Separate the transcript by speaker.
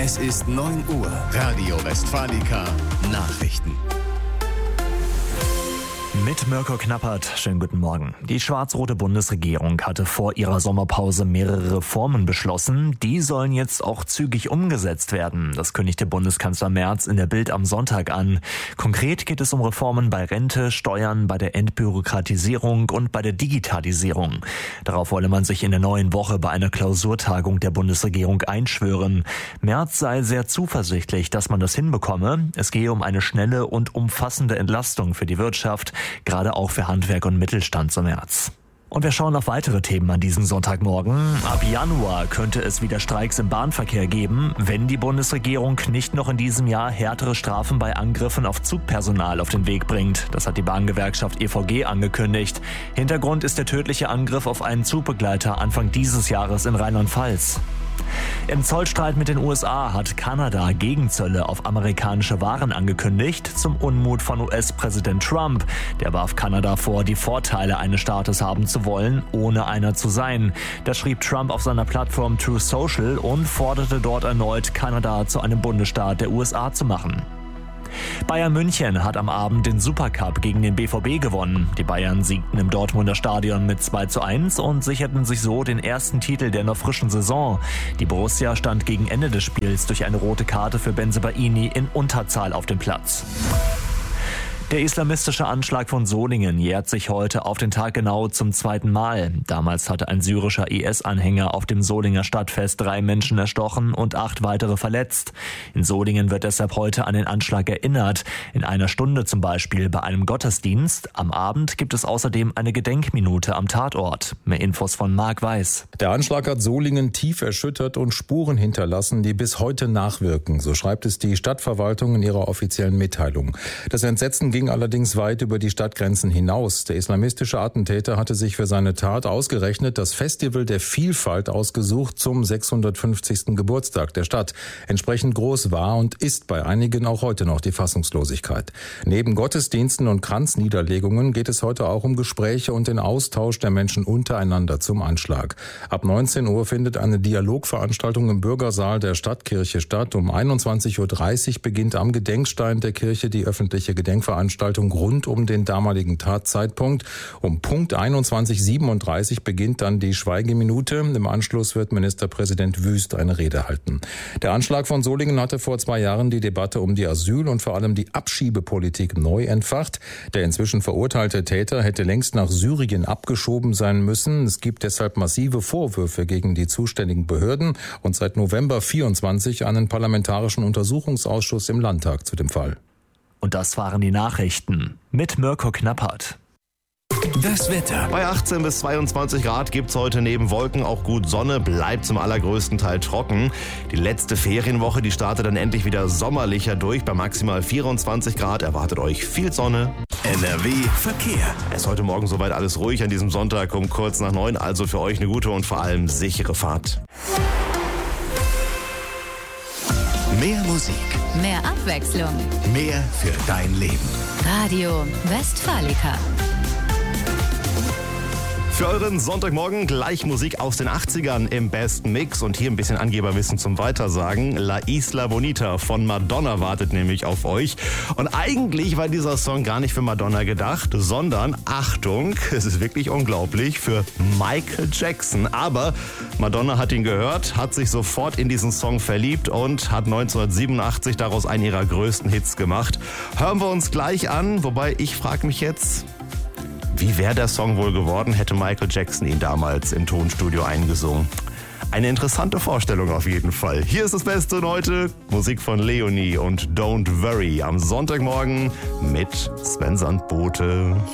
Speaker 1: Es ist 9 Uhr. Radio Westfalica Nachrichten.
Speaker 2: Mit Mirko Knappert, schönen guten Morgen. Die schwarz-rote Bundesregierung hatte vor ihrer Sommerpause mehrere Reformen beschlossen. Die sollen jetzt auch zügig umgesetzt werden. Das kündigte Bundeskanzler Merz in der Bild am Sonntag an. Konkret geht es um Reformen bei Rente, Steuern, bei der Entbürokratisierung und bei der Digitalisierung. Darauf wolle man sich in der neuen Woche bei einer Klausurtagung der Bundesregierung einschwören. Merz sei sehr zuversichtlich, dass man das hinbekomme. Es gehe um eine schnelle und umfassende Entlastung für die Wirtschaft, gerade auch für Handwerk und Mittelstand zum März. Und wir schauen auf weitere Themen an diesem Sonntagmorgen. Ab Januar könnte es wieder Streiks im Bahnverkehr geben, wenn die Bundesregierung nicht noch in diesem Jahr härtere Strafen bei Angriffen auf Zugpersonal auf den Weg bringt. Das hat die Bahngewerkschaft EVG angekündigt. Hintergrund ist der tödliche Angriff auf einen Zugbegleiter Anfang dieses Jahres in Rheinland-Pfalz. Im Zollstreit mit den USA hat Kanada Gegenzölle auf amerikanische Waren angekündigt, zum Unmut von US-Präsident Trump. Der warf Kanada vor, die Vorteile eines Staates haben zu wollen, ohne einer zu sein. Das schrieb Trump auf seiner Plattform Truth Social und forderte dort erneut, Kanada zu einem Bundesstaat der USA zu machen. Bayern München hat am Abend den Supercup gegen den BVB gewonnen. Die Bayern siegten im Dortmunder Stadion mit 2:1 und sicherten sich so den ersten Titel der noch frischen Saison. Die Borussia stand gegen Ende des Spiels durch eine rote Karte für Bensebaini in Unterzahl auf dem Platz. Der islamistische Anschlag von Solingen jährt sich heute auf den Tag genau zum zweiten Mal. Damals hatte ein syrischer IS-Anhänger auf dem Solinger Stadtfest 3 Menschen erstochen und 8 weitere verletzt. In Solingen wird deshalb heute an den Anschlag erinnert. In einer Stunde zum Beispiel bei einem Gottesdienst. Am Abend gibt es außerdem eine Gedenkminute am Tatort. Mehr Infos von Marc Weiß.
Speaker 3: Der Anschlag hat Solingen tief erschüttert und Spuren hinterlassen, die bis heute nachwirken. So schreibt es die Stadtverwaltung in ihrer offiziellen Mitteilung. Das Entsetzen ging allerdings weit über die Stadtgrenzen hinaus. Der islamistische Attentäter hatte sich für seine Tat ausgerechnet das Festival der Vielfalt ausgesucht zum 650. Geburtstag der Stadt. Entsprechend groß war und ist bei einigen auch heute noch die Fassungslosigkeit. Neben Gottesdiensten und Kranzniederlegungen geht es heute auch um Gespräche und den Austausch der Menschen untereinander zum Anschlag. Ab 19 Uhr findet eine Dialogveranstaltung im Bürgersaal der Stadtkirche statt. Um 21:30 Uhr beginnt am Gedenkstein der Kirche die öffentliche Gedenkveranstaltung rund um den damaligen Tatzeitpunkt. Um Punkt 21:37 Uhr beginnt dann die Schweigeminute. Im Anschluss wird Ministerpräsident Wüst eine Rede halten. Der Anschlag von Solingen hatte vor 2 Jahren die Debatte um die Asyl- und vor allem die Abschiebepolitik neu entfacht. Der inzwischen verurteilte Täter hätte längst nach Syrien abgeschoben sein müssen. Es gibt deshalb massive Vorwürfe gegen die zuständigen Behörden und seit November 24 einen parlamentarischen Untersuchungsausschuss im Landtag zu dem Fall.
Speaker 2: Und das waren die Nachrichten mit Mirko Knappert.
Speaker 1: Das Wetter.
Speaker 4: Bei 18 bis 22 Grad gibt's heute neben Wolken auch gut Sonne, bleibt zum allergrößten Teil trocken. Die letzte Ferienwoche, die startet dann endlich wieder sommerlicher durch. Bei maximal 24 Grad erwartet euch viel Sonne.
Speaker 1: NRW Verkehr.
Speaker 4: Es ist heute Morgen soweit alles ruhig an diesem Sonntag um kurz nach 9, also für euch eine gute und vor allem sichere Fahrt.
Speaker 1: Mehr Musik.
Speaker 5: Mehr Abwechslung.
Speaker 1: Mehr für dein Leben.
Speaker 5: Radio Westfalica.
Speaker 4: Für euren Sonntagmorgen gleich Musik aus den 80ern im besten Mix und hier ein bisschen Angeberwissen zum Weitersagen. La Isla Bonita von Madonna wartet nämlich auf euch. Und eigentlich war dieser Song gar nicht für Madonna gedacht, sondern, Achtung, es ist wirklich unglaublich, für Michael Jackson. Aber Madonna hat ihn gehört, hat sich sofort in diesen Song verliebt und hat 1987 daraus einen ihrer größten Hits gemacht. Hören wir uns gleich an, wobei ich frage mich jetzt, wie wäre der Song wohl geworden, hätte Michael Jackson ihn damals im Tonstudio eingesungen? Eine interessante Vorstellung auf jeden Fall. Hier ist das Beste heute, Musik von Leonie und Don't Worry am Sonntagmorgen mit Sven Sandbote.